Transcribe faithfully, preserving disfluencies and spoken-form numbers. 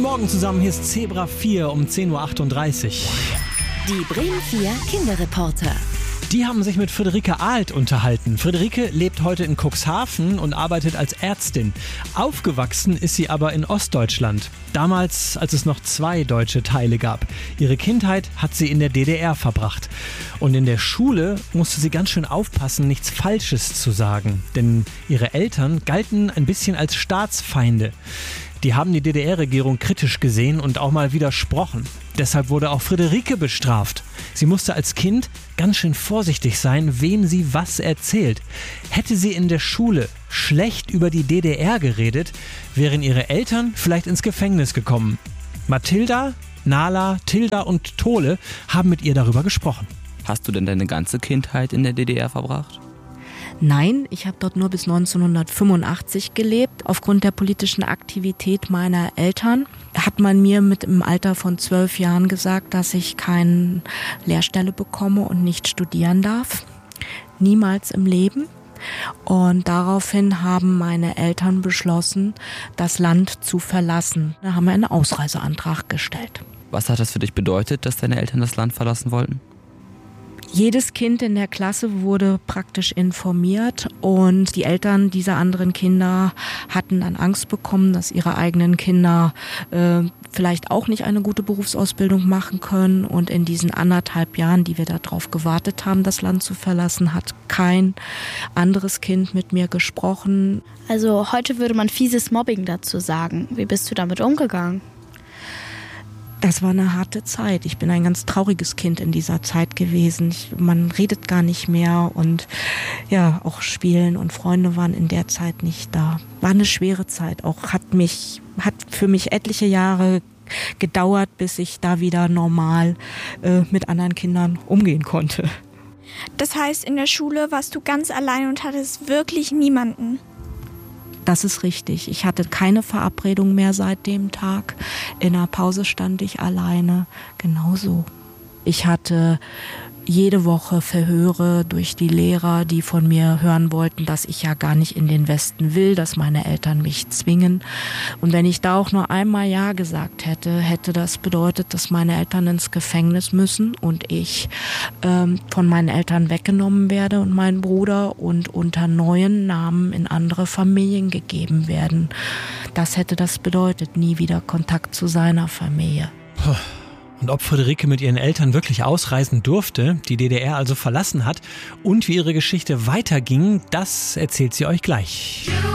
Morgen zusammen, hier ist Zebra vier um zehn Uhr achtunddreißig. Die Bremen vier Kinderreporter. Die haben sich mit Friederike Ahlt unterhalten. Friederike lebt heute in Cuxhaven und arbeitet als Ärztin. Aufgewachsen ist sie aber in Ostdeutschland. Damals, als es noch zwei deutsche Teile gab. Ihre Kindheit hat sie in der D D R verbracht. Und in der Schule musste sie ganz schön aufpassen, nichts Falsches zu sagen. Denn ihre Eltern galten ein bisschen als Staatsfeinde. Die haben die D D R-Regierung kritisch gesehen und auch mal widersprochen. Deshalb wurde auch Friederike bestraft. Sie musste als Kind ganz schön vorsichtig sein, wem sie was erzählt. Hätte sie in der Schule schlecht über die D D R geredet, wären ihre Eltern vielleicht ins Gefängnis gekommen. Mathilda, Nala, Tilda und Tole haben mit ihr darüber gesprochen. Hast du denn deine ganze Kindheit in der D D R verbracht? Nein, ich habe dort nur bis neunzehnhundertfünfundachtzig gelebt. Aufgrund der politischen Aktivität meiner Eltern hat man mir mit im Alter von zwölf Jahren gesagt, dass ich keine Lehrstelle bekomme und nicht studieren darf. Niemals im Leben. Und daraufhin haben meine Eltern beschlossen, das Land zu verlassen. Da haben wir einen Ausreiseantrag gestellt. Was hat das für dich bedeutet, dass deine Eltern das Land verlassen wollten? Jedes Kind in der Klasse wurde praktisch informiert und die Eltern dieser anderen Kinder hatten dann Angst bekommen, dass ihre eigenen Kinder äh, vielleicht auch nicht eine gute Berufsausbildung machen können. Und in diesen anderthalb Jahren, die wir darauf gewartet haben, das Land zu verlassen, hat kein anderes Kind mit mir gesprochen. Also heute würde man fieses Mobbing dazu sagen. Wie bist du damit umgegangen? Das war eine harte Zeit. Ich bin ein ganz trauriges Kind in dieser Zeit gewesen. Ich, man redet gar nicht mehr und ja, auch Spielen und Freunde waren in der Zeit nicht da. War eine schwere Zeit. Auch hat mich, hat für mich etliche Jahre gedauert, bis ich da wieder normal äh, mit anderen Kindern umgehen konnte. Das heißt, in der Schule warst du ganz allein und hattest wirklich niemanden? Das ist richtig. Ich hatte keine Verabredung mehr seit dem Tag. In der Pause stand ich alleine. Genauso. Ich hatte jede Woche Verhöre durch die Lehrer, die von mir hören wollten, dass ich ja gar nicht in den Westen will, dass meine Eltern mich zwingen. Und wenn ich da auch nur einmal Ja gesagt hätte, hätte das bedeutet, dass meine Eltern ins Gefängnis müssen und ich ähm, von meinen Eltern weggenommen werde und mein Bruder und unter neuen Namen in andere Familien gegeben werden. Das hätte das bedeutet, nie wieder Kontakt zu seiner Familie. Puh. Und ob Friederike mit ihren Eltern wirklich ausreisen durfte, die D D R also verlassen hat und wie ihre Geschichte weiterging, das erzählt sie euch gleich.